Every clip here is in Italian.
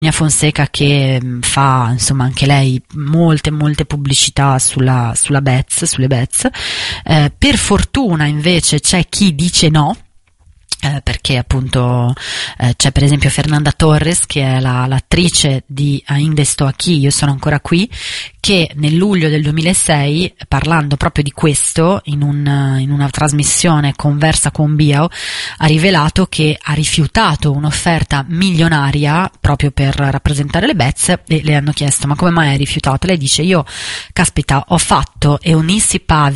Fonseca che fa insomma anche lei molte pubblicità sulle Bez. Per fortuna invece c'è chi dice no, perché appunto c'è per esempio Fernanda Torres, che è l'attrice di Ainda Estou Aqui, Io sono ancora qui, che nel luglio del 2006, parlando proprio di questo in una trasmissione Conversa con Biao, ha rivelato che ha rifiutato un'offerta milionaria proprio per rappresentare le Bez, e le hanno chiesto: ma come mai hai rifiutato? Lei dice: io, caspita, ho fatto Eunice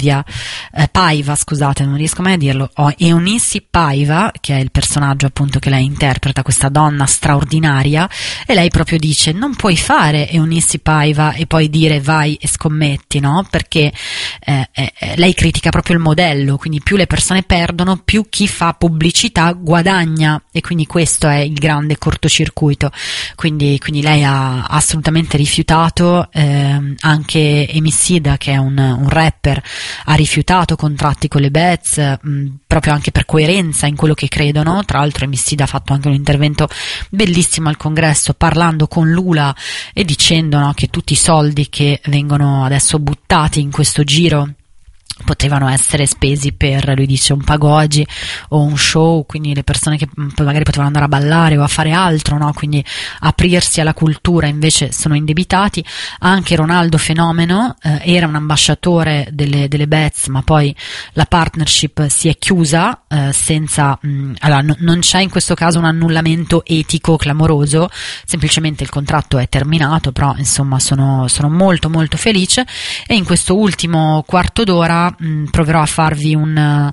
Paiva, scusate, non riesco mai a dirlo, Eunice Paiva, che è il personaggio appunto che lei interpreta, questa donna straordinaria, e lei proprio dice: non puoi fare Eunice Paiva e poi dire vai e scommetti, no? Perché lei critica proprio il modello, quindi più le persone perdono, più chi fa pubblicità guadagna, e quindi questo è il grande cortocircuito. Quindi lei ha assolutamente rifiutato. Anche Emicida, che è un rapper, ha rifiutato contratti con le Bez, proprio anche per coerenza in quello che credono. Tra l'altro Emicida ha fatto anche un intervento bellissimo al congresso parlando con Lula e dicendo, no, che tutti i soldi che vengono adesso buttati in questo giro potevano essere spesi per, lui dice, un pagoggi o un show, quindi le persone che magari potevano andare a ballare o a fare altro, no? Quindi aprirsi alla cultura, invece sono indebitati. Anche Ronaldo Fenomeno era un ambasciatore delle Bez, ma poi la partnership si è chiusa senza allora non c'è in questo caso un annullamento etico clamoroso, semplicemente il contratto è terminato, però insomma sono molto felice. E in questo ultimo quarto d'ora proverò a farvi un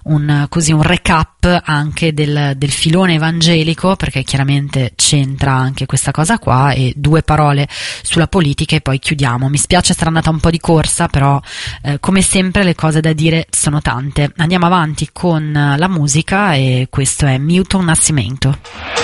recap anche del filone evangelico, perché chiaramente c'entra anche questa cosa qua, e 2 parole sulla politica e poi chiudiamo. Mi spiace essere andata un po' di corsa, però come sempre le cose da dire sono tante. Andiamo avanti con la musica, e questo è Milton Nascimento.